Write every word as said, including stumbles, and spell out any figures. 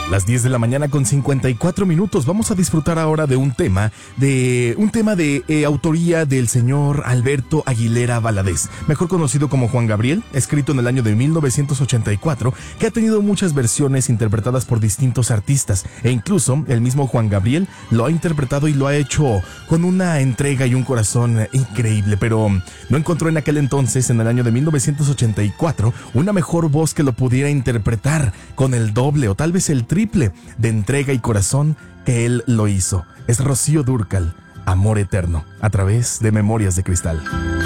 Las diez de la mañana con cincuenta y cuatro minutos. Vamos a disfrutar ahora de un tema de un tema de eh, autoría del señor Alberto Aguilera Valadez, mejor conocido como Juan Gabriel, escrito en el año de mil novecientos ochenta y cuatro, que ha tenido muchas versiones interpretadas por distintos artistas, e incluso el mismo Juan Gabriel lo ha interpretado y lo ha hecho con una entrega y un corazón increíble, pero no encontró en aquel entonces, en el año de mil novecientos ochenta y cuatro, una mejor voz que lo pudiera interpretar con el doble o tal vez el triple de entrega y corazón que él lo hizo. Es Rocío Dúrcal, Amor Eterno, a través de Memorias de Cristal.